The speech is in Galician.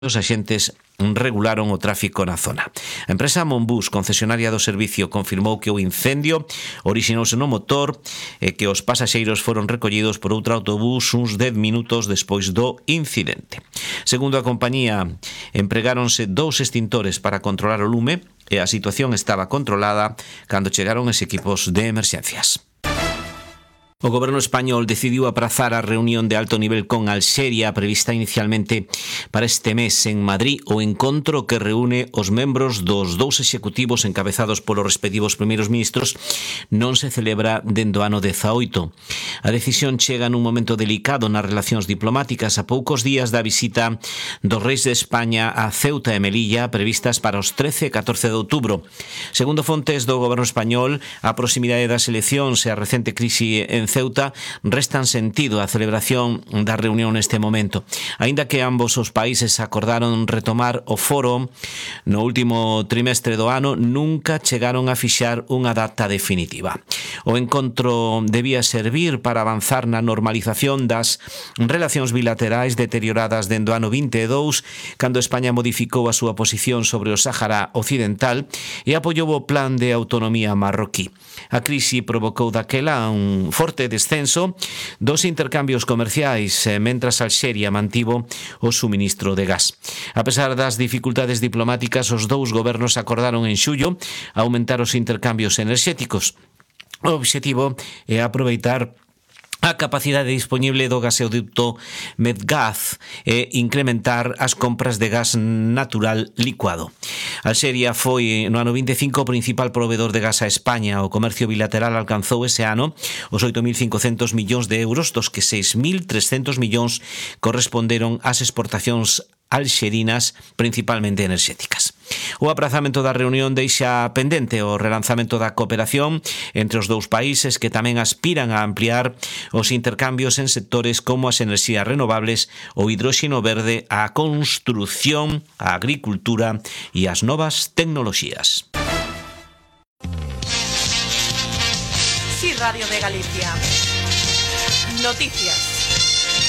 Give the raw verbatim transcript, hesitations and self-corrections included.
Os axentes regularon o tráfico na zona. A empresa Monbus, concesionaria do servicio, confirmou que o incendio orixinouse no motor e que os pasaxeiros foron recollidos por outro autobús uns dez minutos despois do incidente. Segundo a compañía, empregáronse dous extintores para controlar o lume e a situación estaba controlada cando chegaron os equipos de emerxencias. O goberno español decidiu aprazar a reunión de alto nivel con Alxeria prevista inicialmente para este mes en Madrid, o encontro que reúne os membros dos dous executivos encabezados polos respectivos primeiros ministros non se celebra dende o ano dezaoito. A decisión chega nun momento delicado nas relacións diplomáticas a poucos días da visita dos reis de España a Ceuta e Melilla previstas para os trece e catorce de outubro. Segundo fontes do goberno español, a proximidade das eleccións e a recente crise en Ceuta restan sentido a celebración da reunión neste momento. Aínda que ambos os países acordaron retomar o foro no último trimestre do ano, nunca chegaron a fixar unha data definitiva. O encontro debía servir para avanzar na normalización das relacións bilaterais deterioradas dende o ano vinte e dous, cando España modificou a súa posición sobre o Sáhara Occidental e apoiou o plan de autonomía marroquí. A crise provocou daquela un forte descenso dos intercambios comerciais, mentras Alxeria mantivo o suministro de gas. A pesar das dificultades diplomáticas, os dous gobernos acordaron en xullo aumentar os intercambios enerxéticos. O obxectivo é aproveitar a capacidade disponible do gasoducto Medgaz e incrementar as compras de gas natural licuado. Alxeria foi no ano vinte e cinco o principal proveedor de gas a España. O comercio bilateral alcanzou ese ano os oito mil cincocentos millóns de euros, dos que seis mil trescentos millóns corresponderon ás exportacións alxerinas, principalmente enerxéticas. O aprazamento da reunión deixa pendente o relanzamento da cooperación entre os dous países, que tamén aspiran a ampliar os intercambios en sectores como as enerxías renovables, o hidróxeno verde, a construción, a agricultura e as novas tecnoloxías. Sí, Radio de Galicia. Noticias.